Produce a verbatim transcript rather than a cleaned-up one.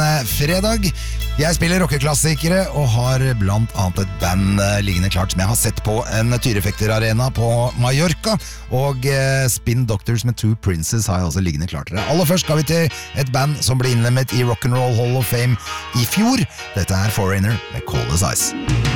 eh, fredag. Jeg spiller rockeklassikere og har blant annet et band eh, liggende klart som jeg har sett på en Tyrefekter-arena på Mallorca, og eh, Spin Doctors med Two Princes har jeg også liggende klart. Aller først skal vi til et band som ble innlemmet i Rock'n'Roll Hall of Fame i fjor. Dette er Foreigner med Cold as Ice.